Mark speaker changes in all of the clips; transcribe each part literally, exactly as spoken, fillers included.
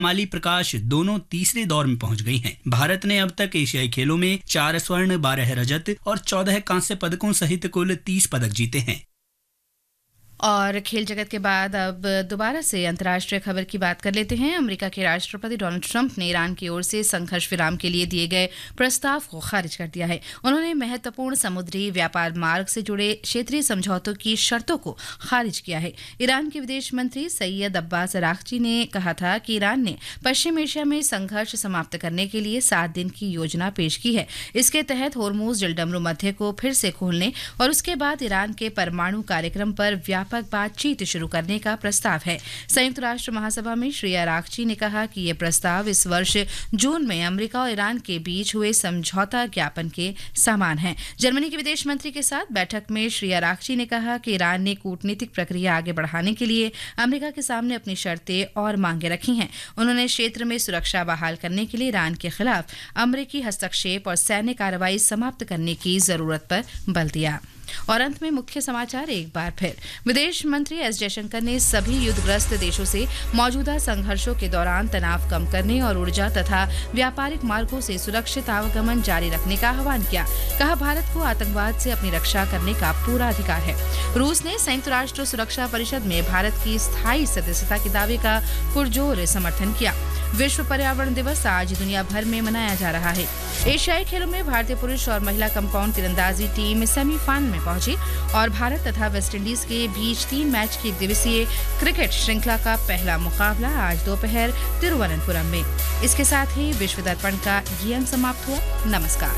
Speaker 1: माली प्रकाश दोनों तीसरे दौर में पहुंच गई हैं। भारत ने अब तक एशियाई खेलों में चार स्वर्ण, बारह रजत और चौदह कांस्य पदकों सहित कुल तीस पदक जीते हैं।
Speaker 2: और खेल जगत के बाद अब दोबारा से अंतर्राष्ट्रीय खबर की बात कर लेते हैं। अमेरिका के राष्ट्रपति डोनाल्ड ट्रंप ने ईरान की ओर से संघर्ष विराम के लिए दिए गए प्रस्ताव को खारिज कर दिया है। उन्होंने महत्वपूर्ण समुद्री व्यापार मार्ग से जुड़े क्षेत्रीय समझौतों की शर्तों को खारिज किया है। ईरान के विदेश मंत्री सैयद अब्बास अरागची ने कहा था कि ईरान ने पश्चिम एशिया में संघर्ष समाप्त करने के लिए सात दिन की योजना पेश की है। इसके तहत होर्मुज जलडमरू मध्य को फिर से खोलने और उसके बाद ईरान के परमाणु कार्यक्रम पर व्यापक बातचीत शुरू करने का प्रस्ताव है। संयुक्त राष्ट्र महासभा में श्री अरागची ने कहा कि यह प्रस्ताव इस वर्ष जून में अमेरिका और ईरान के बीच हुए समझौता ज्ञापन के समान है। जर्मनी के विदेश मंत्री के साथ बैठक में श्री अरागची ने कहा कि ईरान ने कूटनीतिक प्रक्रिया आगे बढ़ाने के लिए अमेरिका के सामने अपनी शर्तें और मांगे रखी हैं। उन्होंने क्षेत्र में सुरक्षा बहाल करने के लिए ईरान के खिलाफ अमेरिकी हस्तक्षेप और सैन्य कार्रवाई समाप्त करने की जरूरत पर बल दिया। और अंत में मुख्य समाचार एक बार फिर। विदेश मंत्री एस जयशंकर ने सभी युद्धग्रस्त देशों से मौजूदा संघर्षों के दौरान तनाव कम करने और ऊर्जा तथा व्यापारिक मार्गों से सुरक्षित आवागमन जारी रखने का आह्वान किया। कहा, भारत को आतंकवाद से अपनी रक्षा करने का पूरा अधिकार है। रूस ने संयुक्त राष्ट्र सुरक्षा परिषद में भारत की स्थायी सदस्यता के दावे का पुरजोर समर्थन किया। विश्व पर्यावरण दिवस आज दुनिया भर में मनाया जा रहा है। एशियाई खेलों में भारतीय पुरुष और महिला कंपाउंड तीरंदाजी टीम सेमीफाइनल में पहुंची और भारत तथा वेस्टइंडीज के बीच तीन मैच की एक दिवसीय क्रिकेट श्रृंखला का पहला मुकाबला आज दोपहर तिरुवनंतपुरम में। इसके साथ ही विश्व दर्पण का ये अंक समाप्त हुआ। नमस्कार।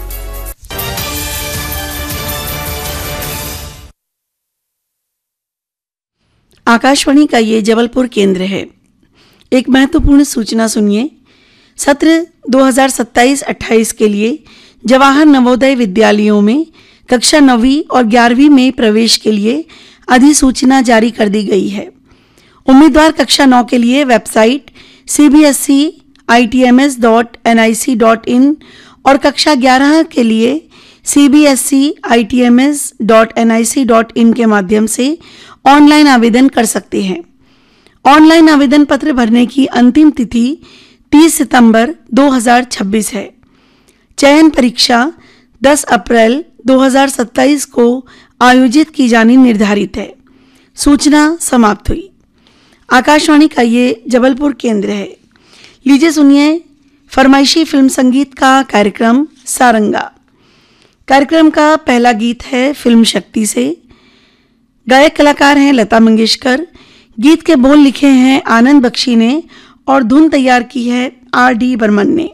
Speaker 3: आकाशवाणी का ये जबलपुर केंद्र है। एक महत्वपूर्ण सूचना सुनिए। सत्र दो हज़ार सत्ताईस अट्ठाईस के लिए जवाहर नवोदय विद्यालयों में कक्षा नौवीं और ग्यारहवीं में प्रवेश के लिए अधिसूचना जारी कर दी गई है। उम्मीदवार कक्षा नौ के लिए website C B S E I T M S dot N I C dot in और कक्षा ग्यारह के लिए C B S E I T M S dot N I C dot in के माध्यम से ऑनलाइन आवेदन कर सकते हैं। ऑनलाइन आवेदन पत्र भरने की अंतिम तिथि तीस सितंबर दो हज़ार छब्बीस है। चयन परीक्षा दस अप्रैल दो हज़ार सत्ताईस को आयोजित की जानी निर्धारित है। सूचना समाप्त हुई। आकाशवाणी का ये जबलपुर केंद्र है। लीजिए सुनिए फरमाइशी फिल्म संगीत का कार्यक्रम सारंगा। कार्यक्रम का पहला गीत है फिल्म शक्ति से। गायक कलाकार हैं लता मंगेशकर। गीत के बोल लिखे हैं आनंद बख्शी ने और धुन तैयार की है आर डी बर्मन ने।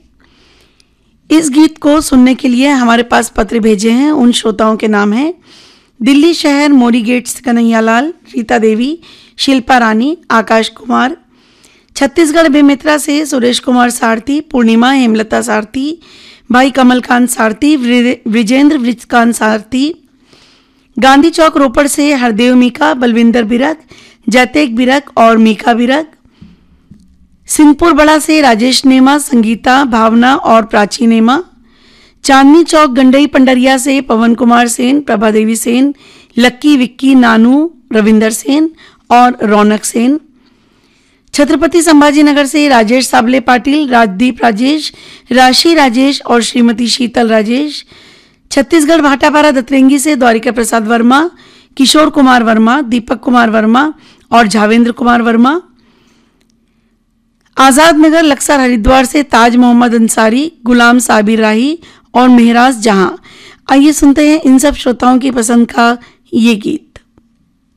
Speaker 3: इस गीत को सुनने के लिए हमारे पास पत्र भेजे हैं। उन श्रोताओं के नाम हैं दिल्ली शहर मोरी गेट्स कन्हैयालाल, रीता देवी, शिल्पा रानी, आकाश कुमार। छत्तीसगढ़ बेमित्रा से सुरेश कुमार सारथी, पूर्णिमा हेमलता सारथी, भाई कमलकांत सारथी, विजेंद्र वृजकांत सारथी। गांधी चौक रोपड़ से हरदेव मीका, बलविंदर बिरक, जैतेक बिरक और मीका बिरक। सिंहपुर बड़ा से राजेश नेमा, संगीता, भावना और प्राची नेमा। चांदनी चौक गंडई पंडरिया से पवन कुमार सेन, प्रभा देवी सेन, लक्की, विक्की, नानू, रविंदर सेन और रौनक सेन। छत्रपति संभाजी नगर से राजेश साबले पाटिल, राजदीप राजेश, राशि राजेश और श्रीमती शीतल राजेश। छत्तीसगढ़ भाटापारा दतरेंगी से द्वारिका प्रसाद वर्मा, किशोर कुमार वर्मा, दीपक कुमार वर्मा और झावेंद्र कुमार वर्मा। आजाद नगर लक्सर हरिद्वार से ताज मोहम्मद अंसारी, गुलाम साबिर राही और मेहराज जहां। आइए सुनते हैं इन सब श्रोताओं की पसंद का ये गीत।